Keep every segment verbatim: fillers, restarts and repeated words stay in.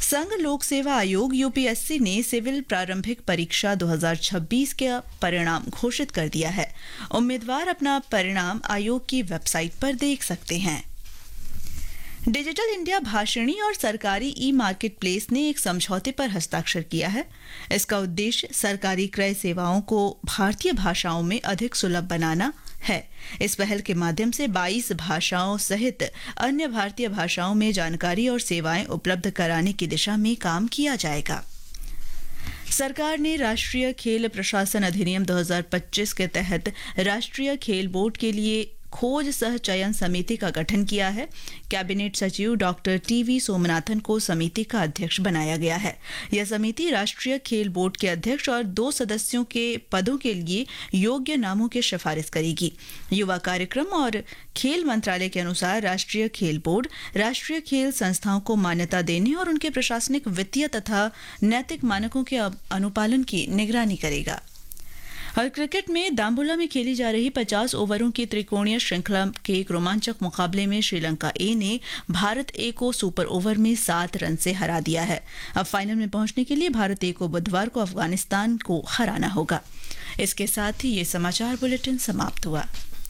संघ लोक सेवा आयोग यूपीएससी ने सिविल प्रारंभिक परीक्षा दो हज़ार छब्बीस के परिणाम घोषित कर दिया है। उम्मीदवार अपना परिणाम आयोग की वेबसाइट पर देख सकते हैं। डिजिटल इंडिया भाषिणी और सरकारी ई मार्केट प्लेस ने एक समझौते पर हस्ताक्षर किया है। इसका उद्देश्य सरकारी क्रय सेवाओं को भारतीय भाषाओं में अधिक सुलभ बनाना है। इस पहल के माध्यम से बाईस भाषाओं सहित अन्य भारतीय भाषाओं में जानकारी और सेवाएं उपलब्ध कराने की दिशा में काम किया जाएगा। सरकार ने राष्ट्रीय खेल प्रशासन अधिनियम दो हज़ार पच्चीस के तहत राष्ट्रीय खेल बोर्ड के लिए खोज सह चयन समिति का गठन किया है। कैबिनेट सचिव डॉक्टर टीवी सोमनाथन को समिति का अध्यक्ष बनाया गया है। यह समिति राष्ट्रीय खेल बोर्ड के अध्यक्ष और दो सदस्यों के पदों के लिए योग्य नामों की सिफारिश करेगी। युवा कार्यक्रम और खेल मंत्रालय के अनुसार राष्ट्रीय खेल बोर्ड राष्ट्रीय खेल संस्थाओं को मान्यता देने और उनके प्रशासनिक, वित्तीय तथा नैतिक मानकों के अनुपालन की निगरानी करेगा। और क्रिकेट में दाम्बुला में खेली जा रही पचास ओवरों की त्रिकोणीय श्रृंखला के एक रोमांचक मुकाबले में श्रीलंका ए ने भारत ए को सुपर ओवर में सात रन से हरा दिया है। अब फाइनल में पहुंचने के लिए भारत ए को बुधवार को अफगानिस्तान को हराना होगा। इसके साथ ही ये समाचार बुलेटिन समाप्त हुआ।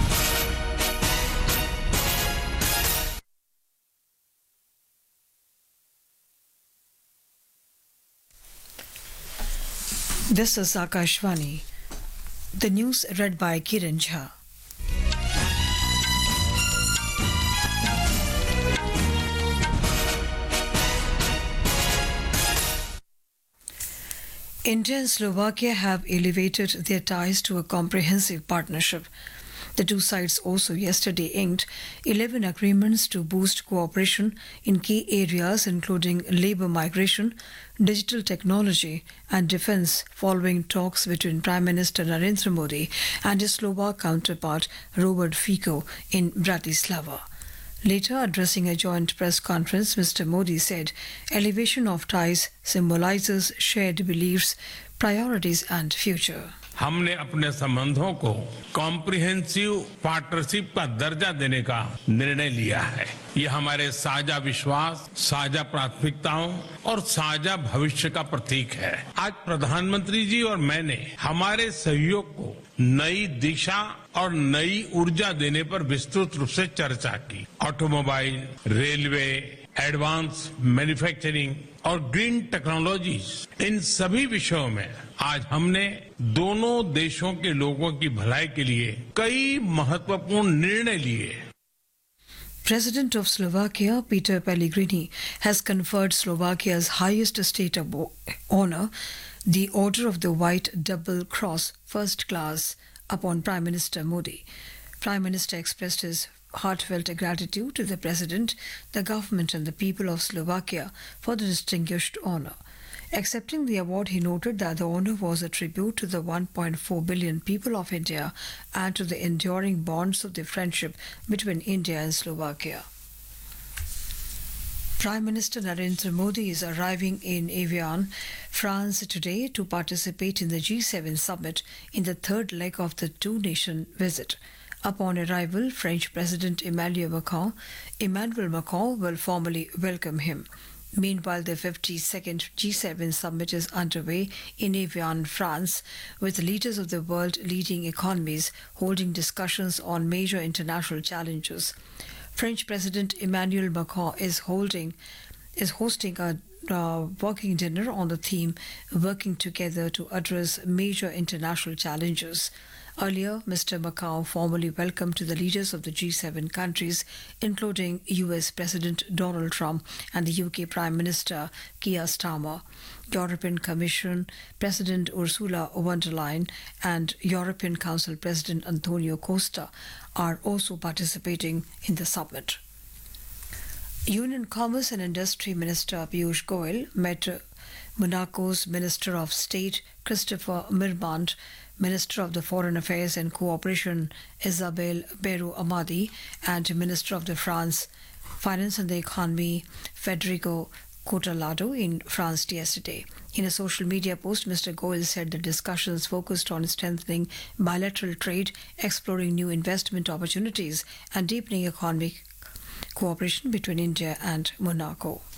This is Akashvani. The news read by Kiran Jha. India and Slovakia have elevated their ties to a comprehensive partnership. The two sides also yesterday inked eleven agreements to boost cooperation in key areas including labour migration, digital technology and defence following talks between Prime Minister Narendra Modi and his Slovak counterpart Robert Fico in Bratislava. Later, addressing a joint press conference, Mister Modi said elevation of ties symbolises shared beliefs, priorities and future. हमने अपने संबंधों को comprehensive partnership का दर्जा देने का निर्णय लिया है। ये हमारे साझा विश्वास, साझा प्राथमिकताओं और साझा भविष्य का प्रतीक है। आज प्रधानमंत्री जी और मैंने हमारे सहयोग को नई दिशा और नई ऊर्जा देने पर विस्तृत रूप से चर्चा की। ऑटोमोबाइल, रेलवे, एडवांस मैन्युफैक्चरिंग और ग्रीन टेक्नोलॉजीज, इन सभी विषयों में आज हमने दोनों देशों के लोगों की भलाई के लिए कई महत्वपूर्ण निर्णय लिए। President of Slovakia, Peter Pellegrini, has conferred Slovakia's highest state of honor, the Order of the White Double Cross First Class, upon Prime Minister Modi. Prime Minister expressed his heartfelt gratitude to the President, the government and the people of Slovakia for the distinguished honor. Accepting the award, he noted that the honor was a tribute to the one point four billion people of India and to the enduring bonds of the friendship between India and Slovakia. Prime Minister Narendra Modi is arriving in Evian, France today to participate in the G seven summit in the third leg of the two-nation visit. Upon arrival, French President Emmanuel Macron, Emmanuel Macron will formally welcome him. Meanwhile, the fifty-second G seven summit is underway in Evian, France, with leaders of the world's leading economies holding discussions on major international challenges. French President Emmanuel Macron is holding is hosting a uh, working dinner on the theme "Working Together to Address Major International Challenges." Earlier, Mister Macron formally welcomed the leaders of the G seven countries, including U S President Donald Trump and the U K Prime Minister Keir Starmer. European Commission President Ursula von der Leyen and European Council President Antonio Costa are also participating in the summit. Union Commerce and Industry Minister Piyush Goyal met Monaco's Minister of State Christopher Mirmand, Minister of the Foreign Affairs and Cooperation Isabelle Beru Amadi, and Minister of the France Finance and the Economy Federico Cotalado in France yesterday. In a social media post, Mister Goyal said the discussions focused on strengthening bilateral trade, exploring new investment opportunities, and deepening economic cooperation between India and Monaco.